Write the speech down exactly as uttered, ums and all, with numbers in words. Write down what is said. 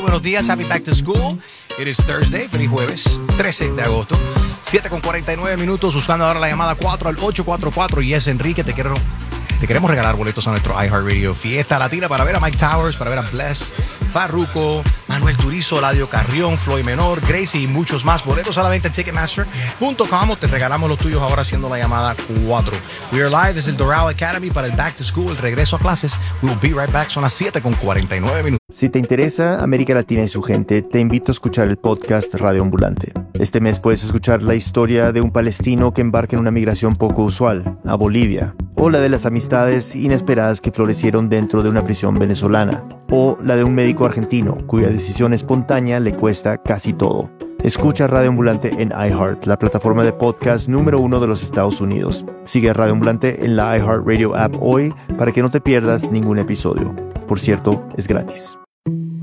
buenos días. Happy back to school. It is Thursday. Feliz jueves, trece de agosto. siete con cuarenta y nueve minutos. Buscando ahora la llamada cuatro al ocho cuatro cuatro. Y es Enrique, te quiero... Te queremos regalar boletos a nuestro iHeartRadio Fiesta Latina para ver a Mike Towers, para ver a Blessed, Farruko, Manuel Turizo, Ladio Carrión, Floyd Menor, Gracie y muchos más. Boletos a la venta en Ticketmaster punto com. Te regalamos los tuyos ahora haciendo la llamada cuatro. We are live desde el Doral Academy para el Back to School, el regreso a clases. We will be right back. Son las siete con cuarenta y nueve minutos. Si te interesa América Latina y su gente, te invito a escuchar el podcast Radio Ambulante. Este mes puedes escuchar la historia de un palestino que embarca en una migración poco usual, a Bolivia, o la de las amistades inesperadas que florecieron dentro de una prisión venezolana, o la de un médico argentino cuya decisión espontánea le cuesta casi todo. Escucha Radio Ambulante en iHeart, la plataforma de podcast número uno de los Estados Unidos. Sigue a Radio Ambulante en la iHeartRadio app hoy para que no te pierdas ningún episodio. Por cierto, es gratis.